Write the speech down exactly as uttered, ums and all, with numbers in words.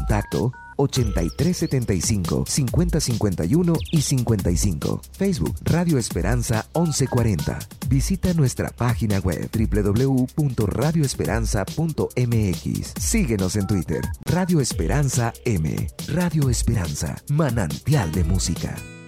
Contacto ochenta y tres setenta y cinco, cincuenta cincuenta y uno y cincuenta y cinco. Facebook Radio Esperanza once cuarenta. Visita nuestra página web doble u doble u doble u punto radio esperanza punto m x. Síguenos en Twitter. Radio Esperanza M. Radio Esperanza, manantial de música.